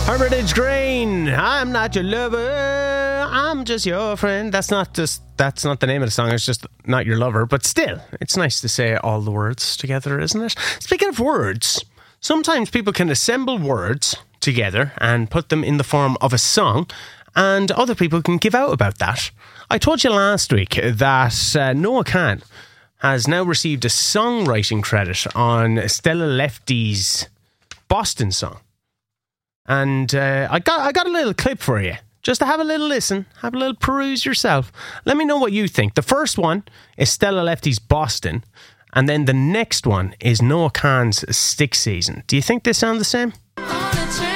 Hermitage Green, I'm not your lover, I'm just your friend. That's not the name of the song, it's just not your lover. But still, it's nice to say all the words together, isn't it? Speaking of words, sometimes people can assemble words together and put them in the form of a song, and other people can give out about that. I told you last week that Noah Kahan has now received a songwriting credit on Stella Lefty's Boston song. And I got a little clip for you, just to have a little listen, have a little peruse yourself. Let me know what you think. The first one is Stella Lefty's Boston, and then the next one is Noah Kahan's Stick Season. Do you think they sound the same?